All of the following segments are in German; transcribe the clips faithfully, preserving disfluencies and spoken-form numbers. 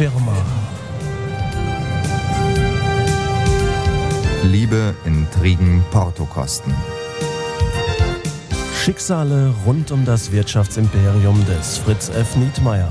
Firma. Liebe, Intrigen, Portokosten. Schicksale rund um das Wirtschaftsimperium des Fritz F. Nietmeyer.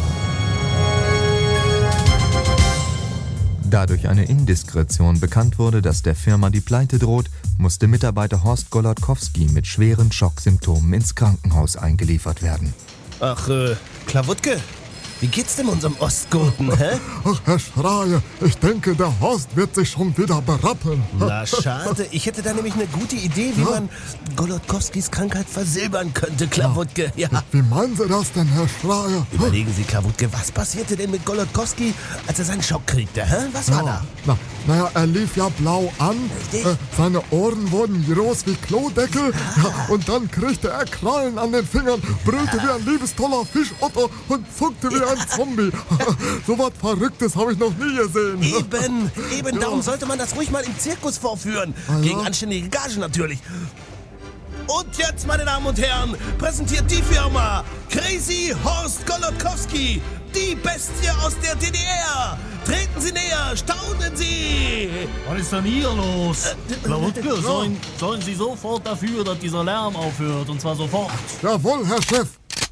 Da durch eine Indiskretion bekannt wurde, dass der Firma die Pleite droht, musste Mitarbeiter Horst Golodkowski mit schweren Schocksymptomen ins Krankenhaus eingeliefert werden. Ach, äh, Klawutke, wie geht's denn unserem Ostgurten, hä? Ach, Herr Schreier, ich denke, der Horst wird sich schon wieder berappeln. Na, schade. Ich hätte da nämlich eine gute Idee, wie Ja? man Golodkowskis Krankheit versilbern könnte, Klawutke. Ja. Wie meinen Sie das denn, Herr Schreier? Überlegen Sie, Klawutke, was passierte denn mit Golodkowski, als er seinen Schock kriegte, hä? Was war da? Na, naja, er lief ja blau an, Richtig. äh, seine Ohren wurden groß wie Klodeckel, ja, und dann kriegte er Krallen an den Fingern, brüllte wie ein liebestoller Fischotto und zuckte wie ein Zombie. So was Verrücktes habe ich noch nie gesehen. Eben, eben, darum sollte man das ruhig mal im Zirkus vorführen. Ah, ja? Gegen anständige Gage natürlich. Und jetzt, meine Damen und Herren, präsentiert die Firma Crazy Horst Golodkowski, die Bestie aus der D D R. Treten Sie näher, staunen Sie! Was ist denn hier los? Klawutke, ja. sorgen, sorgen Sie sofort dafür, dass dieser Lärm aufhört, und zwar sofort. Jawohl, Herr Chef.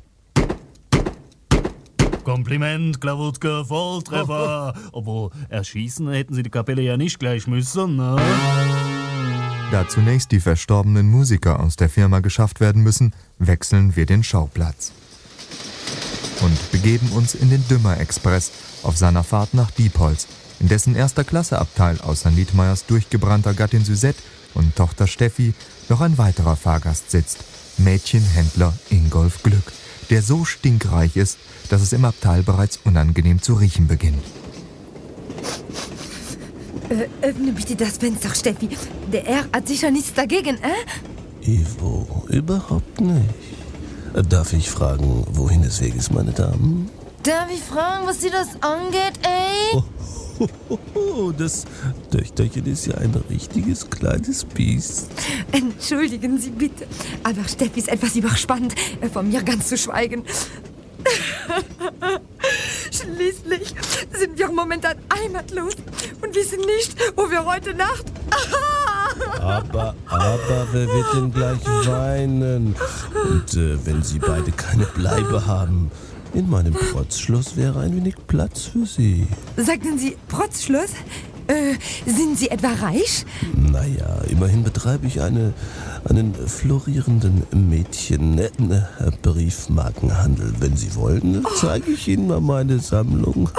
Kompliment, Klawutke, Volltreffer. Obwohl, erschießen hätten Sie die Kapelle ja nicht gleich müssen, ne? Da zunächst die verstorbenen Musiker aus der Firma geschafft werden müssen, wechseln wir den Schauplatz und begeben uns in den Dümmer-Express auf seiner Fahrt nach Diepholz, in dessen erster Klasse-Abteil außer Nietmeyers durchgebrannter Gattin Suzette und Tochter Steffi noch ein weiterer Fahrgast sitzt, Mädchenhändler Ingolf Glück, der so stinkreich ist, dass es im Abteil bereits unangenehm zu riechen beginnt. Äh, öffne bitte das Fenster, Steffi. Der R hat sicher nichts dagegen, äh? Ivo, überhaupt nicht. Darf ich fragen, wohin es Weg ist, meine Damen? Darf ich fragen, was Sie das angeht, ey? Oh, oh, oh, das Töchterchen ist ja ein richtiges kleines Biest. Entschuldigen Sie bitte, aber Steffi ist etwas überspannt, von mir ganz zu schweigen. Schließlich sind wir momentan heimatlos und wissen nicht, wo wir heute Nacht... Aber, aber, wer wird denn gleich weinen? Und äh, wenn Sie beide keine Bleibe haben, in meinem Protzschloss wäre ein wenig Platz für Sie. Sagten Sie Protzschluss? Äh, sind Sie etwa reich? Naja, immerhin betreibe ich eine, einen florierenden Mädchen-Briefmarkenhandel. Wenn Sie wollen, zeige ich Ihnen mal meine Sammlung.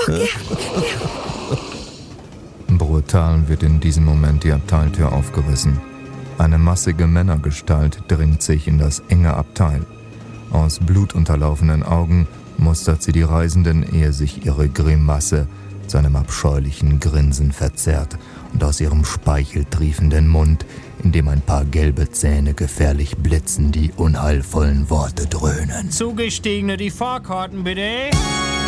Brutal wird in diesem Moment die Abteiltür aufgerissen. Eine massige Männergestalt dringt sich in das enge Abteil. Aus blutunterlaufenen Augen mustert sie die Reisenden, ehe sich ihre Grimasse zu einem abscheulichen Grinsen verzerrt und aus ihrem speicheltriefenden Mund, in dem ein paar gelbe Zähne gefährlich blitzen, die unheilvollen Worte dröhnen. Zugestiegene, die Fahrkarten bitte.